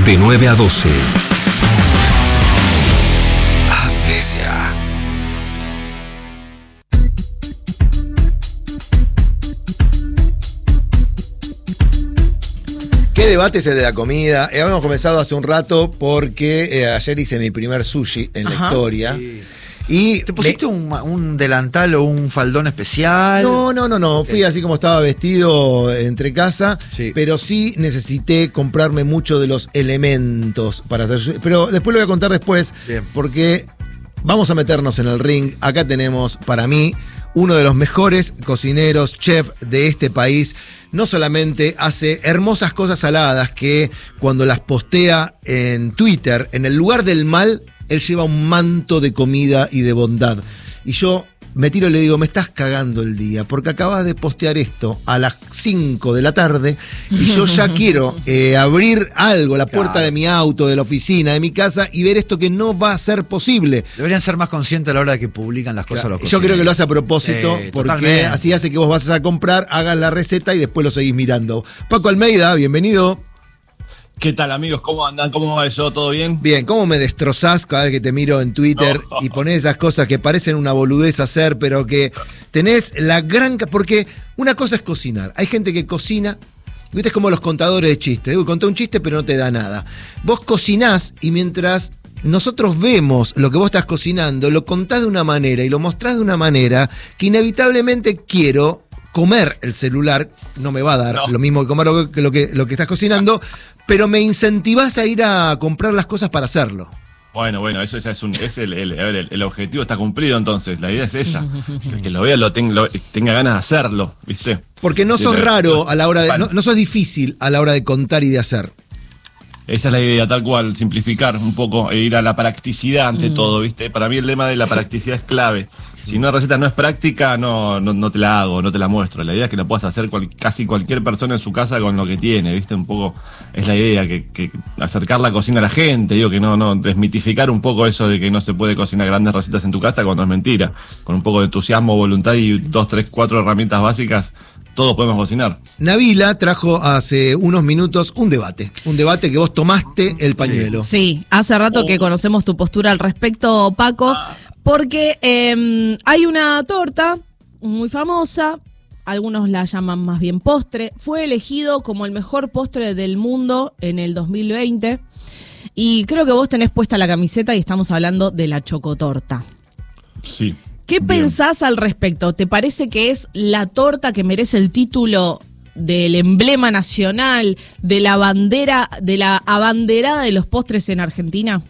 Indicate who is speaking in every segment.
Speaker 1: De 9 a 12.
Speaker 2: Amnesia.
Speaker 3: ¿Qué debate es el de la comida? Habíamos comenzado hace un rato porque ayer hice mi primer sushi en la historia.
Speaker 4: Sí.
Speaker 3: Y
Speaker 4: ¿Te pusiste un delantal o un faldón especial?
Speaker 3: No. Fui así como estaba vestido entre casa,
Speaker 4: Sí.
Speaker 3: pero sí necesité comprarme mucho de los elementos para hacer sushi. Pero después lo voy a contar después,
Speaker 4: Bien.
Speaker 3: porque vamos a meternos en el ring. Acá tenemos, para mí, uno de los mejores cocineros, chef de este país. No solamente hace hermosas cosas saladas que cuando las postea en Twitter, en el lugar del mal, él lleva un manto de comida y de bondad. Y yo me tiro y le digo, me estás cagando el día, porque acabas de postear esto a las 5 de la tarde y yo ya quiero abrir algo, la puerta de mi auto, de la oficina, de mi casa, y ver esto que no va a ser posible.
Speaker 4: Deberían ser más conscientes a la hora de que publican las cosas. Los
Speaker 3: Yo creo que lo hace a propósito, porque
Speaker 4: totalmente.
Speaker 3: así hace que vos vas a comprar, hagas la receta y después lo seguís mirando. Paco Almeida, bienvenido.
Speaker 5: ¿Qué tal, amigos? ¿Cómo andan? ¿Cómo va eso? ¿Todo bien?
Speaker 3: Bien, ¿cómo me destrozás cada vez que te miro en Twitter y ponés esas cosas que parecen una boludez hacer, pero que tenés la gran... Porque una cosa es cocinar. Hay gente que cocina, viste, es como los contadores de chistes. Conté un chiste, pero no te da nada. Vos cocinás y mientras nosotros vemos lo que vos estás cocinando, lo contás de una manera y lo mostrás de una manera que inevitablemente quiero comer el celular, no me va a dar lo mismo que comer lo que estás cocinando, pero me incentivás a ir a comprar las cosas para hacerlo.
Speaker 5: Bueno, eso ya es el objetivo está cumplido entonces, la idea es esa, que lo vea, tenga ganas de hacerlo, ¿viste?
Speaker 3: Porque no sos raro a la hora de, no sos difícil a la hora de contar y de hacer.
Speaker 5: Esa es la idea, tal cual, simplificar un poco e ir a la practicidad ante todo, ¿viste? Para mí el lema de la practicidad es clave. Si una receta no es práctica, no te la hago, no te la muestro. La idea es que lo puedas hacer casi cualquier persona en su casa con lo que tiene, ¿viste? Un poco es la idea, que acercar la cocina a la gente, digo, que no desmitificar un poco eso de que no se puede cocinar grandes recetas en tu casa cuando es mentira. Con un poco de entusiasmo, voluntad y 2, 3, 4 herramientas básicas, todos podemos cocinar.
Speaker 3: Nabila trajo hace unos minutos un debate que vos tomaste el pañuelo.
Speaker 6: Sí, hace rato que conocemos tu postura al respecto, Paco, porque hay una torta muy famosa, algunos la llaman más bien postre, fue elegido como el mejor postre del mundo en el 2020 y creo que vos tenés puesta la camiseta y estamos hablando de la chocotorta.
Speaker 5: Sí.
Speaker 6: ¿Qué
Speaker 5: Bien.
Speaker 6: pensás al respecto? ¿Te parece que es la torta que merece el título del emblema nacional, de la bandera, de la abanderada de los postres en Argentina?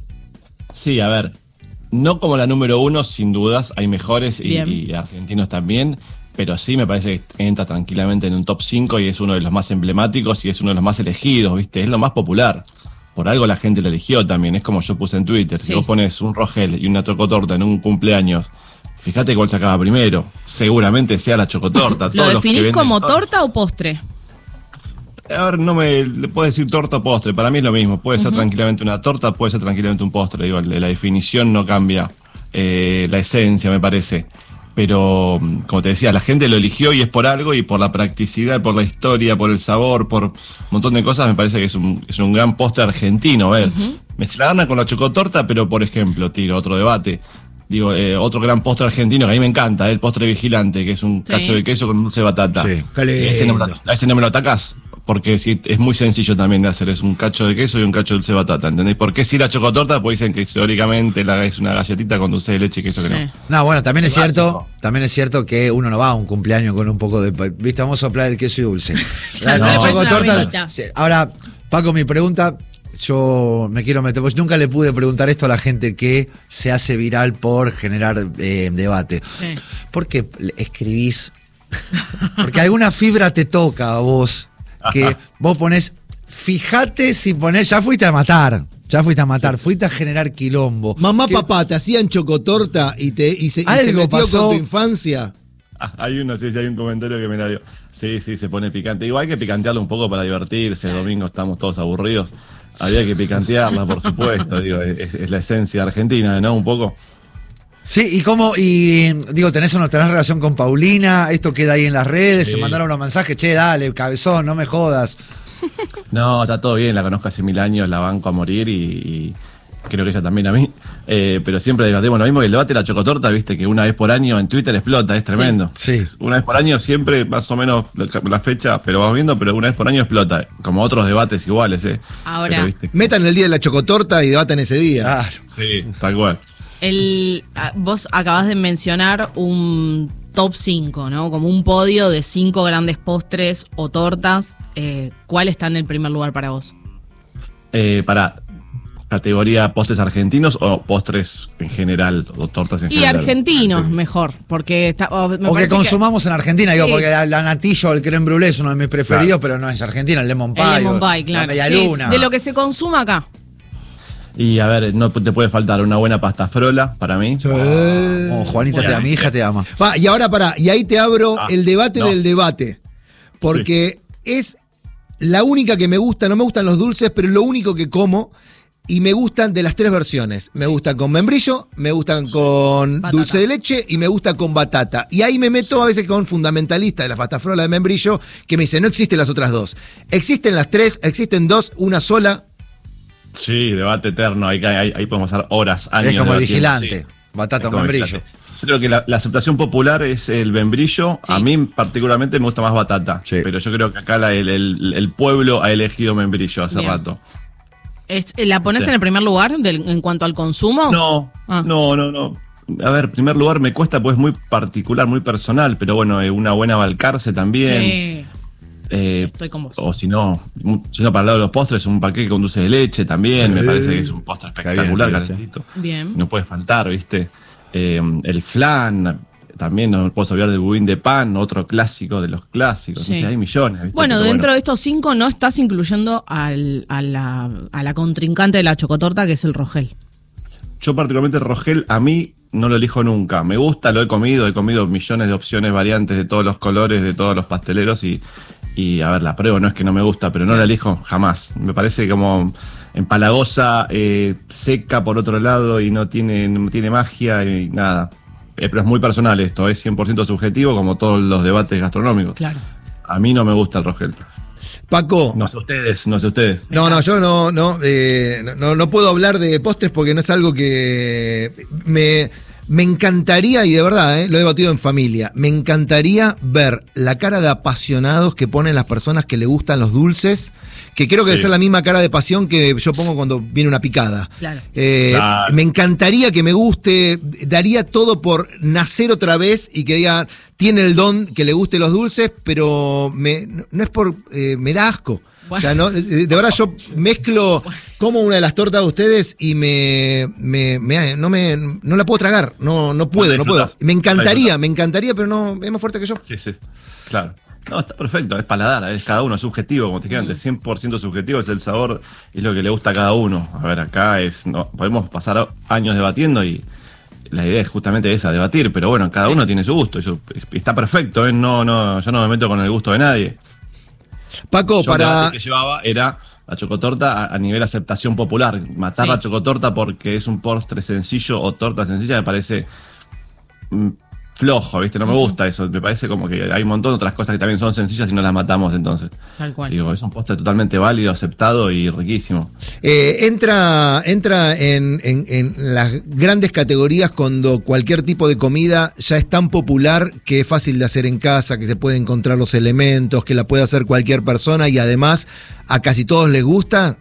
Speaker 5: Sí, a ver, no como la número 1, sin dudas, hay mejores y argentinos también, pero sí me parece que entra tranquilamente en un top 5 y es uno de los más emblemáticos y es uno de los más elegidos, ¿viste? Es lo más popular. Por algo la gente lo eligió también, es como yo puse en Twitter.
Speaker 6: Sí.
Speaker 5: Si vos pones un Rogel y una chocotorta en un cumpleaños, fíjate cuál se acaba primero. Seguramente sea la chocotorta.
Speaker 6: ¿Lo definís como torta o postre?
Speaker 5: A ver, no le puedo decir torta o postre, para mí es lo mismo. Puede ser tranquilamente una torta, puede ser tranquilamente un postre. Digo, la definición no cambia, la esencia me parece. Pero, como te decía, la gente lo eligió y es por algo, y por la practicidad, por la historia, por el sabor, por un montón de cosas, me parece que es un gran postre argentino. A ver, me se la gana con la chocotorta, pero por ejemplo, tiro otro debate. Digo, otro gran postre argentino que a mí me encanta, el postre vigilante, que es un cacho de queso con dulce de batata.
Speaker 4: Sí,
Speaker 3: qué
Speaker 5: Ese
Speaker 3: lindo.
Speaker 5: a ese no me lo atacás, porque sí, es muy sencillo también de hacer, es un cacho de queso y un cacho de dulce de batata, ¿entendés? ¿Por qué si la chocotorta? Pues dicen que teóricamente es una galletita con dulce de leche y queso que no.
Speaker 4: No, bueno, también es
Speaker 5: Clásico.
Speaker 4: cierto que uno no va a un cumpleaños con un poco de... Viste, vamos a soplar el queso y dulce. La
Speaker 5: No.
Speaker 4: chocotorta... Sí. Ahora, Paco, mi pregunta... Yo me quiero meter, pues nunca le pude preguntar esto a la gente que se hace viral por generar debate.
Speaker 6: Sí.
Speaker 4: ¿Por qué escribís? Porque alguna fibra te toca a vos, que vos ponés, fíjate si ponés, ya fuiste a matar, fuiste a generar quilombo.
Speaker 3: Mamá,
Speaker 4: ¿Qué-
Speaker 3: papá, ¿te hacían chocotorta y se
Speaker 4: Algo
Speaker 3: metió
Speaker 4: pasó.
Speaker 3: con tu infancia?
Speaker 5: Hay hay un comentario que me la dio. Sí, se pone picante. Igual hay que picantearlo un poco para divertirse. El domingo estamos todos aburridos. Había que picantearla, por supuesto. Digo, es la esencia argentina, ¿no? Un poco.
Speaker 4: Sí, digo, tenés relación con Paulina, esto queda ahí en las redes,
Speaker 5: Sí.
Speaker 4: se mandaron unos mensajes, che, dale, cabezón, no me jodas.
Speaker 5: No, está todo bien, la conozco hace 1000 años, la banco a morir y creo que ella también a mí. Pero siempre debatimos lo mismo, que el debate de la chocotorta, viste, que una vez por año en Twitter explota, es tremendo.
Speaker 4: Sí.
Speaker 5: Una vez por año, siempre más o menos la fecha, pero vamos viendo, pero una vez por año explota, como otros debates iguales,
Speaker 6: Ahora,
Speaker 5: pero, ¿viste?
Speaker 3: Metan el día de la chocotorta y debatan ese día.
Speaker 4: Claro.
Speaker 5: Sí, tal cual.
Speaker 6: Vos acabás de mencionar un top 5, ¿no? Como un podio de 5 grandes postres o tortas. ¿Cuál está en el primer lugar para vos?
Speaker 5: Para categoría postres argentinos o postres en general, o tortas en
Speaker 6: Y
Speaker 5: general.
Speaker 6: argentinos, mejor, porque me
Speaker 4: O que
Speaker 6: parece
Speaker 4: consumamos en Argentina, digo,
Speaker 6: Sí.
Speaker 4: porque la natilla o el crème brûlée es uno de mis preferidos, pero no es Argentina, el lemon pie.
Speaker 6: el lemon
Speaker 4: o
Speaker 6: pie, claro.
Speaker 4: La media
Speaker 6: Sí,
Speaker 4: luna.
Speaker 6: de lo que se consuma acá.
Speaker 5: Y a ver, no te puede faltar una buena pasta frola para mí.
Speaker 3: Sí.
Speaker 4: Oh, Juanita te ama, mi hija te ama.
Speaker 3: Va, y ahora y ahí te abro el debate
Speaker 5: no.
Speaker 3: del debate. Porque es la única que me gusta, no me gustan los dulces, pero es lo único que como. Y me gustan de las 3 versiones. Me gustan con membrillo, me gustan con
Speaker 6: Batata.
Speaker 3: dulce de leche y me gusta con batata. Y ahí me meto a veces con fundamentalista de las pastas frola de membrillo, que me dice, no existen las otras 2. Existen las 3, existen 2, una sola.
Speaker 5: Sí, debate eterno, ahí podemos pasar horas, años.
Speaker 4: Es como el
Speaker 5: debatiendo,
Speaker 4: vigilante,
Speaker 5: sí.
Speaker 4: batata
Speaker 5: Es
Speaker 4: o
Speaker 5: como el
Speaker 4: membrillo.
Speaker 5: vigilante. Yo creo que la aceptación popular es el membrillo.
Speaker 6: Sí.
Speaker 5: A mí particularmente me gusta más batata.
Speaker 4: Sí.
Speaker 5: Pero yo creo que acá el pueblo ha elegido membrillo hace
Speaker 6: Bien.
Speaker 5: rato.
Speaker 6: ¿La pones
Speaker 5: Sí.
Speaker 6: en el primer lugar en cuanto al consumo?
Speaker 5: No,
Speaker 6: Ah.
Speaker 5: no. A ver, en primer lugar me cuesta, pues es muy particular, muy personal, pero bueno, una buena Balcarce también.
Speaker 6: Sí,
Speaker 5: Eh,
Speaker 6: estoy con vos.
Speaker 5: O si no, para el lado de los postres, un paquete con dulce de leche también, me parece que es un postre espectacular,
Speaker 4: bien,
Speaker 5: calentito.
Speaker 6: Bien.
Speaker 5: No puede faltar, ¿viste? El flan, también no puedo olvidar del budín de pan, otro clásico de los clásicos.
Speaker 6: Sí.
Speaker 5: O sea, hay millones, ¿viste?
Speaker 6: Bueno,
Speaker 5: Pero
Speaker 6: dentro de estos 5 no estás incluyendo a la contrincante de la chocotorta, que es el Rogel.
Speaker 5: Yo particularmente Rogel, a mí no lo elijo nunca. Me gusta, lo he comido millones de opciones, variantes de todos los colores, de todos los pasteleros y a ver, la pruebo, no es que no me gusta, pero no la elijo jamás. Me parece como empalagosa, seca por otro lado y no tiene magia y nada. Pero es muy personal esto, es 100% subjetivo como todos los debates gastronómicos.
Speaker 6: Claro.
Speaker 5: A mí no me gusta el Rogel.
Speaker 3: Paco.
Speaker 5: No sé ustedes.
Speaker 3: No, yo no puedo hablar de postres porque no es algo que me encantaría, y de verdad, lo he debatido en familia, me encantaría ver la cara de apasionados que ponen las personas que le gustan los dulces, que creo que debe ser la misma cara de pasión que yo pongo cuando viene una picada.
Speaker 6: Claro.
Speaker 5: Claro.
Speaker 3: Me encantaría que me guste, daría todo por nacer otra vez y que diga, tiene el don que le guste los dulces, pero no es por, me da asco.
Speaker 6: Bueno.
Speaker 3: O sea, no, de verdad yo mezclo como una de las tortas de ustedes y no la puedo tragar, no puedo. Me encantaría, pero no, es más fuerte que yo.
Speaker 5: Sí, claro. No, está perfecto, es paladar, es cada uno, es subjetivo, como te dije antes, 100% subjetivo, es el sabor, es lo que le gusta a cada uno. A ver, acá podemos pasar años debatiendo y la idea es justamente esa, debatir, pero bueno, cada uno tiene su gusto, está perfecto, yo no me meto con el gusto de nadie.
Speaker 3: Paco,
Speaker 5: El debate que llevaba era la chocotorta a nivel aceptación popular. Matar la chocotorta porque es un postre sencillo o torta sencilla me parece flojo, ¿viste? No me gusta eso. Me parece como que hay un montón de otras cosas que también son sencillas y no las matamos entonces.
Speaker 6: Tal cual.
Speaker 5: Digo, es un postre totalmente válido, aceptado y riquísimo.
Speaker 3: Entra en las grandes categorías cuando cualquier tipo de comida ya es tan popular que es fácil de hacer en casa, que se puede encontrar los elementos, que la puede hacer cualquier persona y además a casi todos les gusta.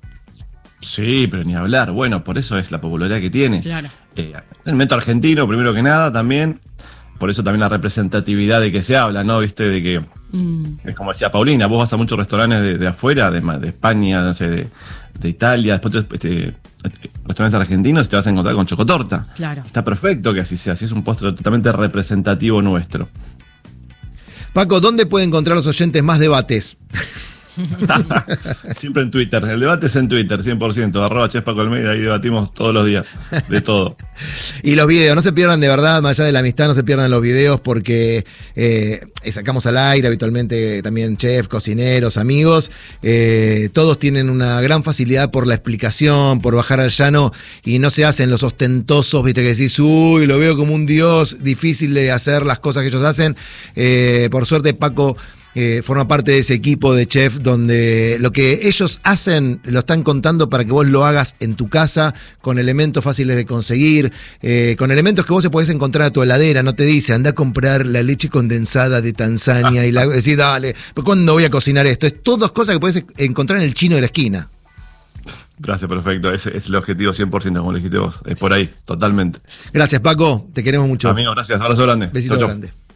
Speaker 5: Sí, pero ni hablar. Bueno, por eso es la popularidad que tiene.
Speaker 6: Claro.
Speaker 5: El método argentino, primero que nada, también. Por eso también la representatividad de que se habla, ¿no? Viste, de que, es como decía Paulina, vos vas a muchos restaurantes de afuera, de España, no sé, de Italia, después restaurantes argentinos y te vas a encontrar con chocotorta.
Speaker 6: Claro.
Speaker 5: Está perfecto que así sea, así es un postre totalmente representativo nuestro.
Speaker 3: Paco, ¿dónde puede encontrar los oyentes más debates?
Speaker 5: Siempre en Twitter, el debate es en Twitter, 100%, @chefpacoalmeida, ahí debatimos todos los días, de todo.
Speaker 3: Y los videos, no se pierdan de verdad, más allá de la amistad, no se pierdan los videos porque sacamos al aire habitualmente también chef, cocineros, amigos, todos tienen una gran facilidad por la explicación, por bajar al llano y no se hacen los ostentosos, viste que decís, uy, lo veo como un dios, difícil de hacer las cosas que ellos hacen. Por suerte Paco forma parte de ese equipo de chef donde lo que ellos hacen lo están contando para que vos lo hagas en tu casa, con elementos fáciles de conseguir, con elementos que vos se podés encontrar a tu heladera. No te dice, anda a comprar la leche condensada de Tanzania y decís, dale, ¿cuándo voy a cocinar esto? Es todas cosas que podés encontrar en el chino de la esquina.
Speaker 5: Gracias, perfecto. Ese es el objetivo 100%, como lo dijiste vos. Es por ahí, totalmente.
Speaker 3: Gracias, Paco. Te queremos mucho.
Speaker 5: Amigo, gracias. Abrazo grande.
Speaker 3: Besito
Speaker 5: Chau, chau.
Speaker 3: grande.